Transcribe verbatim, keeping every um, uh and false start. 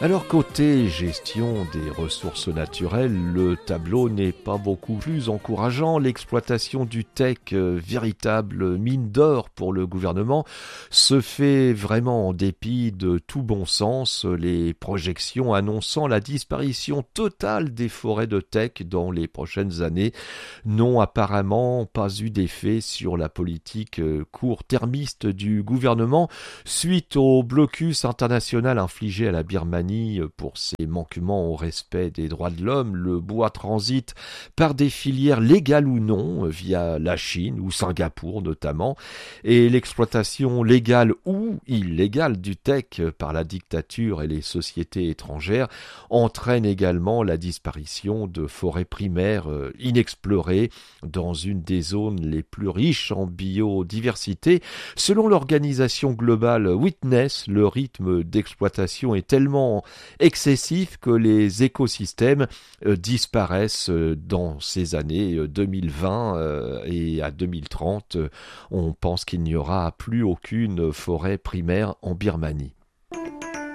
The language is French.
Alors côté gestion des ressources naturelles, le tableau n'est pas beaucoup plus encourageant. L'exploitation du teck, euh, véritable mine d'or pour le gouvernement, se fait vraiment en dépit de tout bon sens. Les projections annonçant la disparition totale des forêts de teck dans les prochaines années n'ont apparemment pas eu d'effet sur la politique euh, court-termiste du gouvernement suite au blocus international infligé à la Birmanie pour ses manquements au respect des droits de l'homme. Le bois transite par des filières légales ou non, via la Chine ou Singapour notamment, et l'exploitation légale ou illégale du teck par la dictature et les sociétés étrangères entraîne également la disparition de forêts primaires inexplorées dans une des zones les plus riches en biodiversité. Selon l'organisation globale Witness, le rythme d'exploitation est tellement excessif que les écosystèmes euh, disparaissent euh, dans ces années euh, deux mille vingt euh, et à deux mille trente. Euh, on pense qu'il n'y aura plus aucune forêt primaire en Birmanie.